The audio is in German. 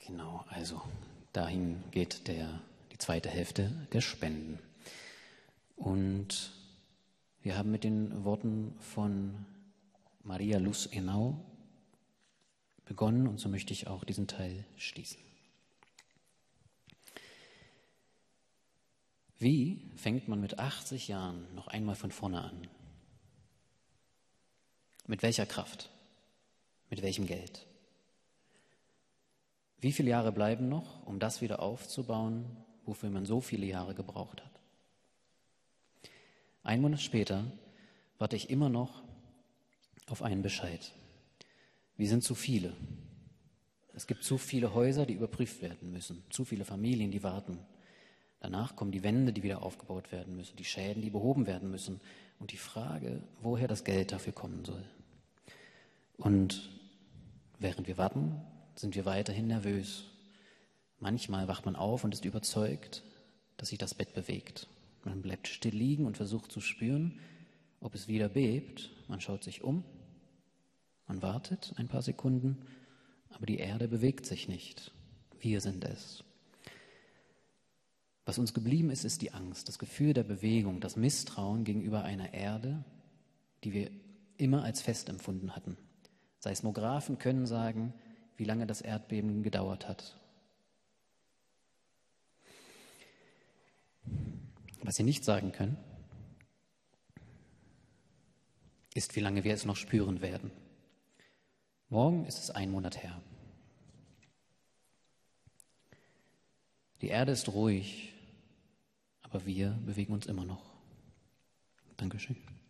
Genau, also dahin geht die zweite Hälfte der Spenden. Und wir haben mit den Worten von Maria Luz Henao begonnen und so möchte ich auch diesen Teil schließen. Wie fängt man mit 80 Jahren noch einmal von vorne an? Mit welcher Kraft? Mit welchem Geld? Wie viele Jahre bleiben noch, um das wieder aufzubauen, wofür man so viele Jahre gebraucht hat? 1 Monat später warte ich immer noch auf einen Bescheid. Wir sind zu viele. Es gibt zu viele Häuser, die überprüft werden müssen, zu viele Familien, die warten. Danach kommen die Wände, die wieder aufgebaut werden müssen, die Schäden, die behoben werden müssen und die Frage, woher das Geld dafür kommen soll. Und während wir warten, sind wir weiterhin nervös. Manchmal wacht man auf und ist überzeugt, dass sich das Bett bewegt. Man bleibt still liegen und versucht zu spüren, ob es wieder bebt. Man schaut sich um, man wartet ein paar Sekunden, aber die Erde bewegt sich nicht. Wir sind es. Was uns geblieben ist, ist die Angst, das Gefühl der Bewegung, das Misstrauen gegenüber einer Erde, die wir immer als fest empfunden hatten. Seismographen können sagen, wie lange das Erdbeben gedauert hat. Was sie nicht sagen können, ist, wie lange wir es noch spüren werden. Morgen ist es 1 Monat her. Die Erde ist ruhig, aber wir bewegen uns immer noch. Dankeschön.